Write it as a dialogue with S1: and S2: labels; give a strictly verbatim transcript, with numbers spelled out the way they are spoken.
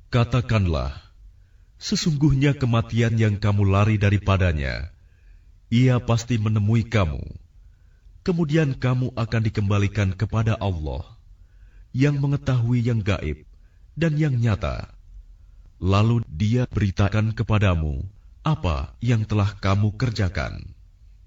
S1: Katakanlah, sesungguhnya kematian yang kamu lari daripadanya, ia pasti menemui kamu. Kemudian kamu akan dikembalikan kepada Allah, yang mengetahui yang gaib dan yang nyata. Lalu Dia beritakan kepadamu apa yang telah kamu kerjakan.